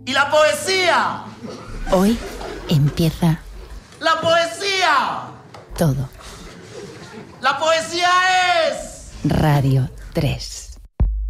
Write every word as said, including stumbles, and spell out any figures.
¿Y la poesía? Hoy empieza ¡La poesía! todo. ¡La poesía es! Radio tres.